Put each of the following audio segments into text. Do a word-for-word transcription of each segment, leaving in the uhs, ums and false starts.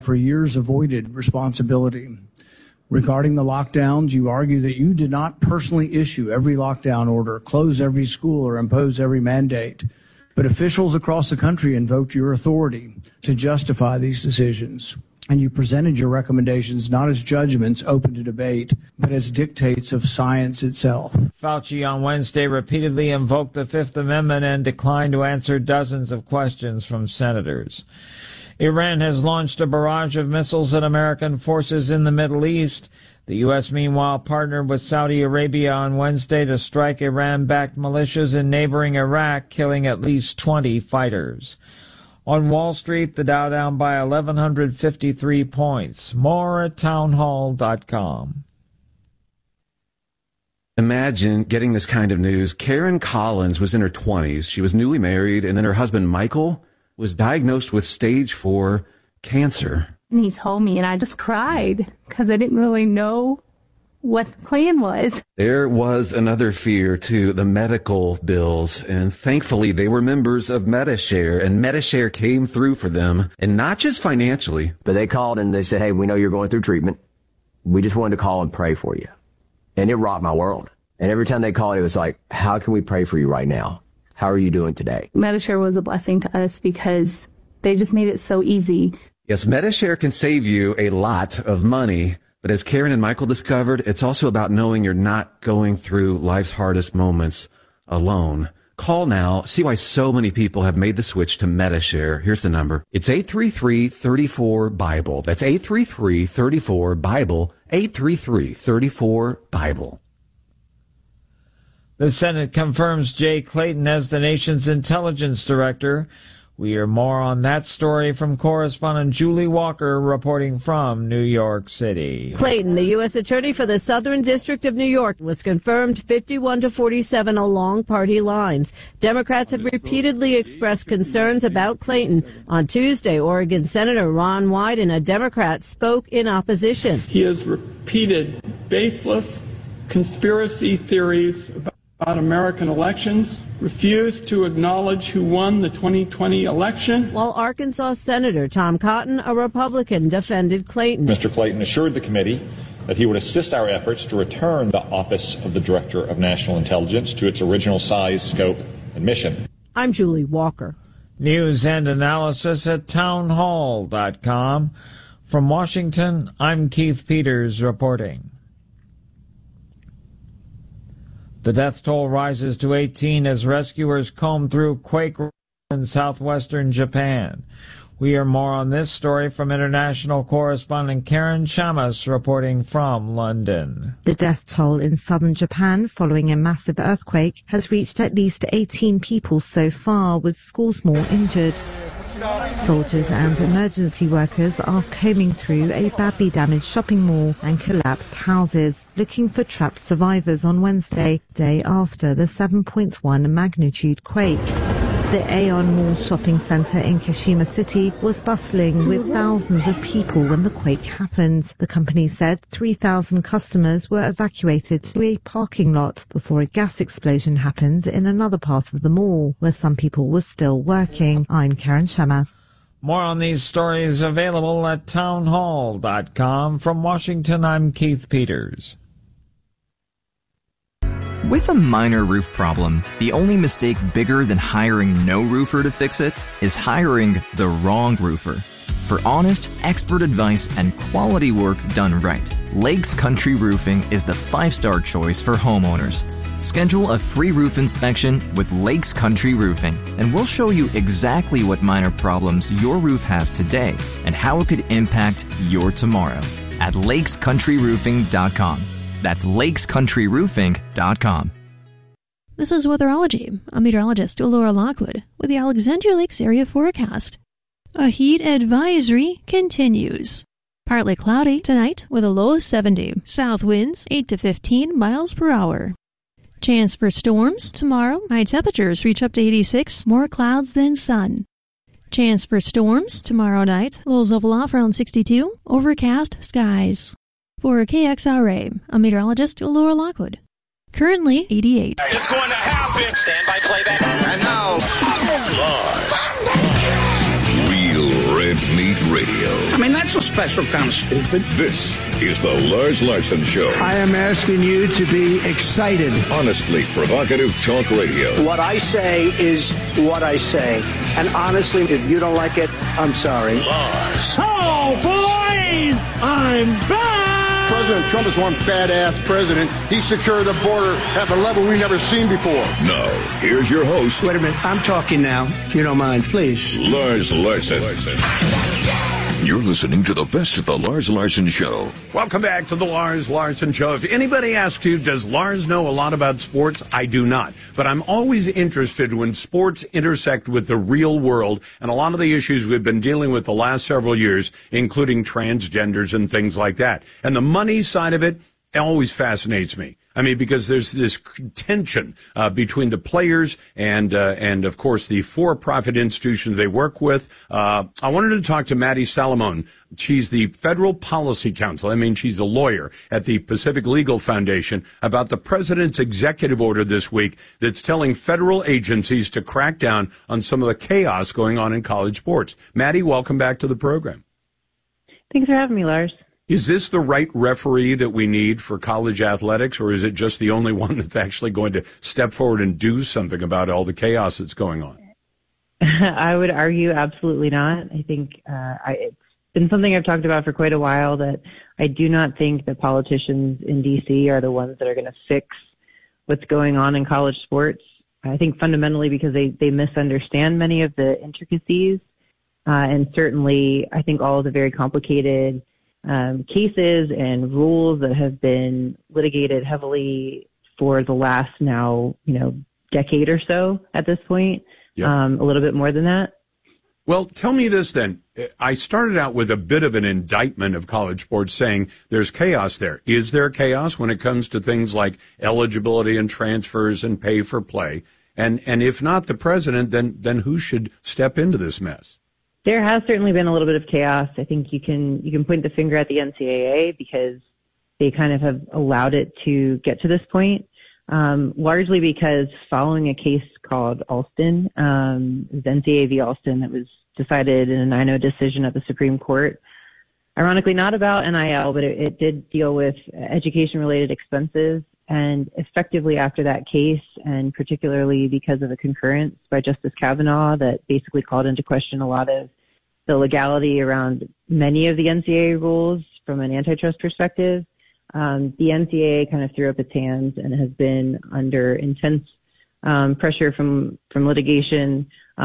for years avoided responsibility. Regarding the lockdowns, you argue that you did not personally issue every lockdown order, close every school, or impose every mandate. But officials across the country invoked your authority to justify these decisions. And you presented your recommendations not as judgments open to debate, but as dictates of science itself. Fauci on Wednesday repeatedly invoked the Fifth Amendment and declined to answer dozens of questions from senators. Iran has launched a barrage of missiles at American forces in the Middle East. The U S, meanwhile, partnered with Saudi Arabia on Wednesday to strike Iran-backed militias in neighboring Iraq, killing at least twenty fighters. On Wall Street, the Dow down by one thousand one hundred fifty-three points. More at townhall dot com. Imagine getting this kind of news. Karen Collins was in her twenties. She was newly married, and then her husband, Michael, was diagnosed with stage four cancer. And he told me, and I just cried because I didn't really know what the plan was. There was another fear, too, the medical bills. And thankfully, they were members of Medi-Share, and Medi-Share came through for them, and not just financially. But they called and they said, hey, we know you're going through treatment. We just wanted to call and pray for you. And it rocked my world. And every time they called, it was like, how can we pray for you right now? How are you doing today? Medi-Share was a blessing to us because they just made it so easy. Yes, Medi-Share can save you a lot of money. But as Karen and Michael discovered, it's also about knowing you're not going through life's hardest moments alone. Call now. See why so many people have made the switch to Medi-Share. Here's the number. It's eight three three, three four, BIBLE. That's eight three three, three four, BIBLE. eight three three, three four, BIBLE. The Senate confirms Jay Clayton as the nation's intelligence director. We hear more on that story from correspondent Julie Walker reporting from New York City. Clayton, the U S attorney for the Southern District of New York, was confirmed fifty-one to forty-seven along party lines. Democrats have repeatedly expressed concerns about Clayton. On Tuesday, Oregon Senator Ron Wyden, a Democrat, spoke in opposition. He has repeated baseless conspiracy theories about about American elections, refused to acknowledge who won the twenty twenty election. While Arkansas Senator Tom Cotton, a Republican, defended Clayton. Mister Clayton assured the committee that he would assist our efforts to return the Office of the Director of National Intelligence to its original size, scope, and mission. I'm Julie Walker. News and analysis at townhall dot com. From Washington, I'm Keith Peters reporting. The death toll rises to eighteen as rescuers comb through quake in southwestern Japan. We hear more on this story from international correspondent Karen Chamas reporting from London. The death toll in southern Japan following a massive earthquake has reached at least eighteen people so far, with scores more injured. Soldiers and emergency workers are combing through a badly damaged shopping mall and collapsed houses, looking for trapped survivors on Wednesday, day after the seven point one magnitude quake. The Aeon Mall shopping centre in Kashima City was bustling with thousands of people when the quake happened. The company said three thousand customers were evacuated to a parking lot before a gas explosion happened in another part of the mall, where some people were still working. I'm Karen Shamas. More on these stories available at townhall dot com. From Washington, I'm Keith Peters. With a minor roof problem, the only mistake bigger than hiring no roofer to fix it is hiring the wrong roofer. For honest, expert advice and quality work done right, Lakes Country Roofing is the five-star choice for homeowners. Schedule a free roof inspection with Lakes Country Roofing, and we'll show you exactly what minor problems your roof has today and how it could impact your tomorrow at lakes country roofing dot com. That's lakes country roofing dot com. This is Weatherology. I'm meteorologist Laura Lockwood with the Alexandria Lakes area forecast. A heat advisory continues. Partly cloudy tonight with a low of seventy. South winds eight to fifteen miles per hour. Chance for storms tomorrow. High temperatures reach up to eighty-six. More clouds than sun. Chance for storms tomorrow night. Lows level off around sixty-two. Overcast skies. For K X R A, I'm meteorologist Laura Lockwood. Currently eighty-eight. It's going to happen. Stand by playback. And now, Live. Real Red Meat Radio. Radio. I mean, that's a special kind of stupid. This is the Lars Larson Show. I am asking you to be excited. Honestly provocative talk radio. What I say is what I say. And honestly, if you don't like it, I'm sorry. Lars. Oh, boys! I'm back! President Trump is one badass president. He secured the border at a level we've never seen before. Now, here's your host. Wait a minute. I'm talking now, if you don't mind, please. Lars Larson. You're listening to the best of the Lars Larson Show. Welcome back to the Lars Larson Show. If anybody asks you, does Lars know a lot about sports? I do not. But I'm always interested when sports intersect with the real world and a lot of the issues we've been dealing with the last several years, including transgenders and things like that. And the money side of it always fascinates me. I mean, because there's this tension uh, between the players and, uh, and of course, the for-profit institutions they work with. Uh, I wanted to talk to Maddie Salamone. She's the Federal Policy Counsel. I mean, she's a lawyer at the Pacific Legal Foundation about the president's executive order this week that's telling federal agencies to crack down on some of the chaos going on in college sports. Maddie, welcome back to the program. Thanks for having me, Lars. Is this the right referee that we need for college athletics, or is it just the only one that's actually going to step forward and do something about all the chaos that's going on? I would argue absolutely not. I think uh, I, it's been something I've talked about for quite a while, that I do not think that politicians in D C are the ones that are going to fix what's going on in college sports. I think fundamentally because they, they misunderstand many of the intricacies, uh, and certainly I think all of the very complicated Um, cases and rules that have been litigated heavily for the last now, you know, decade or so at this point, yep. um, a little bit more than that. Well, tell me this then. I started out with a bit of an indictment of college sports saying there's chaos there. Is there chaos when it comes to things like eligibility and transfers and pay for play? And, and if not the president, then, then who should step into this mess? There has certainly been a little bit of chaos. I think you can you can point the finger at the N C double A because they kind of have allowed it to get to this point, um, largely because following a case called Alston, um, it was N C double A v. Alston that was decided in a nine oh decision at the Supreme Court. Ironically, not about N I L, but it, it did deal with education-related expenses. And effectively after that case, and particularly because of a concurrence by Justice Kavanaugh that basically called into question a lot of the legality around many of the N C double A rules from an antitrust perspective, um, the N C double A kind of threw up its hands and has been under intense um, pressure from, from litigation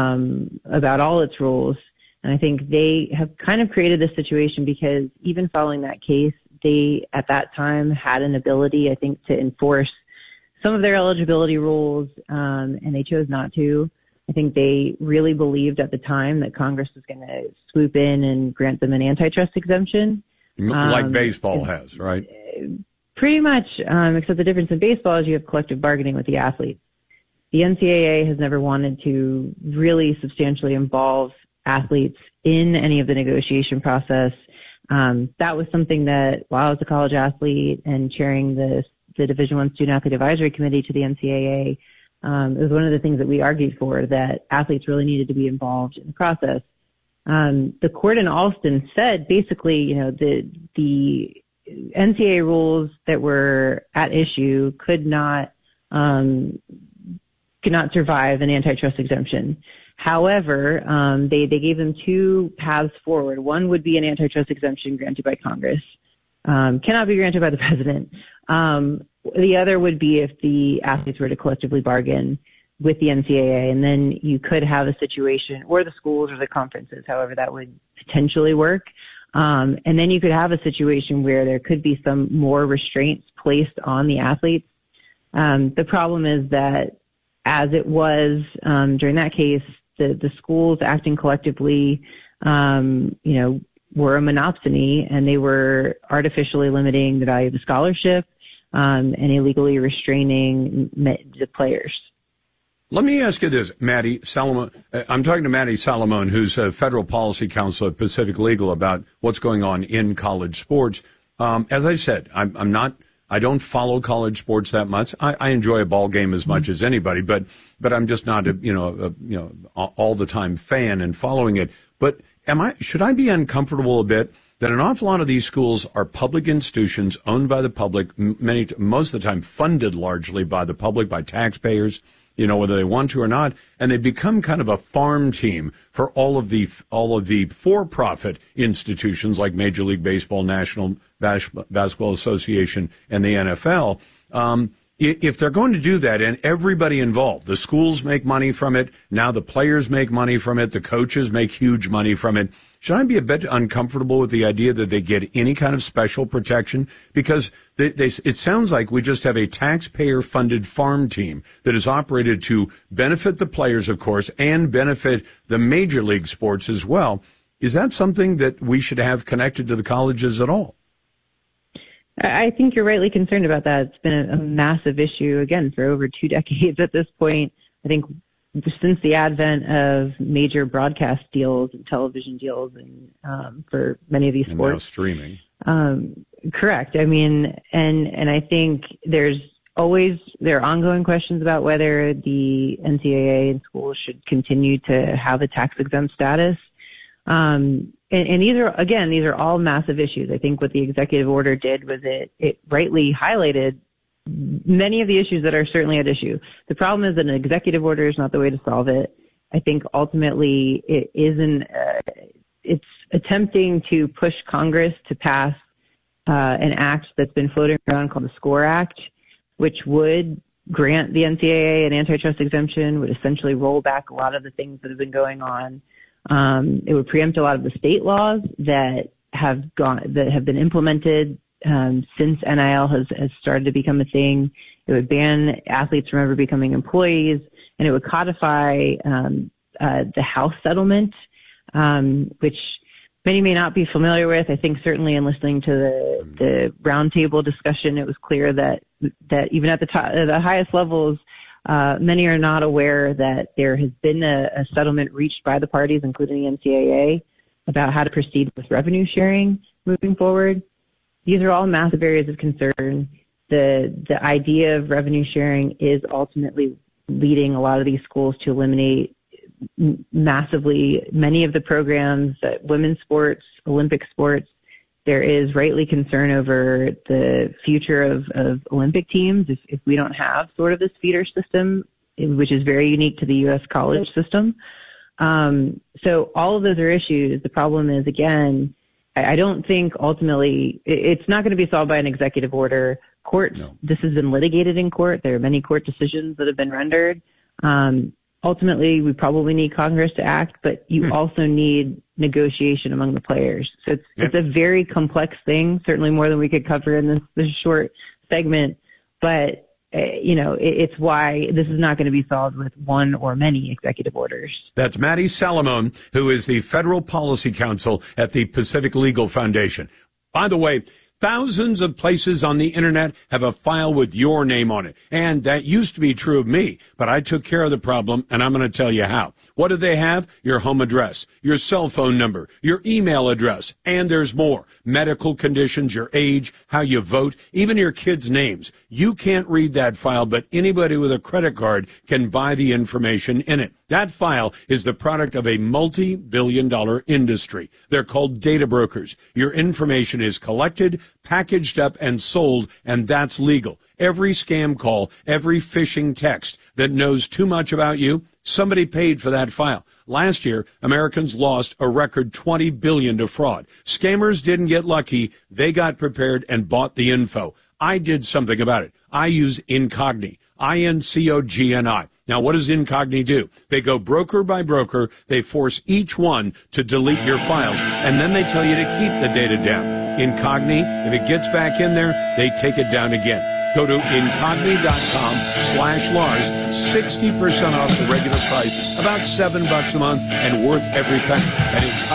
um, about all its rules. And I think they have kind of created this situation because even following that case, they, at that time, had an ability, I think, to enforce some of their eligibility rules, um, and they chose not to. I think they really believed at the time that Congress was going to swoop in and grant them an antitrust exemption. Like um, baseball has, right? Pretty much, um, except the difference in baseball is you have collective bargaining with the athletes. The N C double A has never wanted to really substantially involve athletes in any of the negotiation process. Um, that was something that while I was a college athlete and chairing the, the Division I Student Athlete Advisory Committee to the N C double A, um, it was one of the things that we argued for, that athletes really needed to be involved in the process. Um, the court in Alston said basically, you know, the, the N C double A rules that were at issue could not, um, could not survive an antitrust exemption. However, um, they, they gave them two paths forward. One would be an antitrust exemption granted by Congress, um, cannot be granted by the president. Um, the other would be if the athletes were to collectively bargain with the N C double A, and then you could have a situation, or the schools or the conferences, however that would potentially work. Um, and then you could have a situation where there could be some more restraints placed on the athletes. Um, the problem is that as it was um, during that case, the, the schools acting collectively, um, you know, were a monopsony, and they were artificially limiting the value of the scholarship um, and illegally restraining the players. Let me ask you this, Maddie Salamone. I'm talking to Maddie Salamone, who's a federal policy counsel at Pacific Legal, about what's going on in college sports. Um, as I said, I'm, I'm not. I don't follow college sports that much. I, I enjoy a ball game as much as anybody, but but I'm just not a you know a, you know all the time fan and following it. But am I, should I be uncomfortable a bit that an awful lot of these schools are public institutions owned by the public, many, most of the time funded largely by the public, by taxpayers, you know, whether they want to or not, and they become kind of a farm team for all of the, all of the for-profit institutions like Major League Baseball, National Bas- Basketball Association, and the N F L. Um, If they're going to do that, and everybody involved, the schools make money from it, now the players make money from it, the coaches make huge money from it, should I be a bit uncomfortable with the idea that they get any kind of special protection? Because they, they, it sounds like we just have a taxpayer-funded farm team that is operated to benefit the players, of course, and benefit the major league sports as well. Is that something that we should have connected to the colleges at all? I think you're rightly concerned about that. It's been a, a massive issue, again, for over two decades at this point. I think since the advent of major broadcast deals and television deals and um, for many of these sports. And now streaming. Um, correct. I mean, and and I think there's always, there are ongoing questions about whether the N C double A and schools should continue to have a tax-exempt status. Um, and, and these are, again, these are all massive issues. I think what the executive order did was it, it rightly highlighted many of the issues that are certainly at issue. The problem is that an executive order is not the way to solve it. I think ultimately it isn't, uh, it's attempting to push Congress to pass uh, an act that's been floating around called the SCORE Act, which would grant the N C double A an antitrust exemption, would essentially roll back a lot of the things that have been going on. Um, it would preempt a lot of the state laws that have gone, that have been implemented um, since N I L has, has started to become a thing. It would ban athletes from ever becoming employees, and it would codify um, uh, the House settlement, um, which many may not be familiar with. I think certainly in listening to the, the roundtable discussion, it was clear that that even at the top, the highest levels, Uh, many are not aware that there has been a, a settlement reached by the parties, including the N C double A, about how to proceed with revenue sharing moving forward. These are all massive areas of concern. The the idea of revenue sharing is ultimately leading a lot of these schools to eliminate massively many of the programs, that women's sports, Olympic sports. There is rightly concern over the future of, of Olympic teams if, if we don't have sort of this feeder system, which is very unique to the U S college system. Um, so all of those are issues. The problem is, again, I, I don't think ultimately it, it's not going to be solved by an executive order. Court, no. This has been litigated in court. There are many court decisions that have been rendered. Um, ultimately, we probably need Congress to act, but you hmm. also need negotiation among the players. So it's yeah. it's a very complex thing, certainly more than we could cover in this, this short segment. But, uh, you know, it, it's why this is not going to be solved with one or many executive orders. That's Maddie Salamone, who is the Federal Policy Counsel at the Pacific Legal Foundation. By the way, thousands of places on the internet have a file with your name on it. And that used to be true of me, but I took care of the problem, and I'm going to tell you how. What do they have? Your home address, your cell phone number, your email address, and there's more. Medical conditions, your age, how you vote, even your kids' names. You can't read that file, but anybody with a credit card can buy the information in it. That file is the product of a multi-billion dollar industry. They're called data brokers. Your information is collected, packaged up, and sold, and that's legal. Every scam call, every phishing text that knows too much about you, somebody paid for that file. Last year, Americans lost a record twenty billion dollars to fraud. Scammers didn't get lucky. They got prepared and bought the info. I did something about it. I use Incogni, I N C O G N I. Now, what does Incogni do? They go broker by broker. They force each one to delete your files, and then they tell you to keep the data down. Incogni, if it gets back in there, they take it down again. Go to incogni.com slash Lars, sixty percent off the regular price, about seven bucks a month, and worth every penny. At